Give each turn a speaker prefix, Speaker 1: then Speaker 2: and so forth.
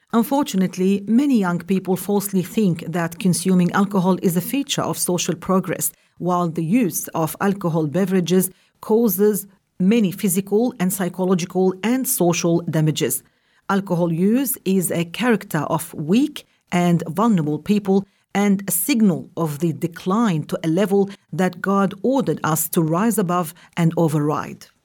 Speaker 1: Unfortunately, many young people falsely think that consuming alcohol is a feature of social progress, while the use of alcohol beverages causes many physical and psychological and social damages. Alcohol use is a character of weak and vulnerable people and a signal of the decline to a level that God ordered us to rise above and override.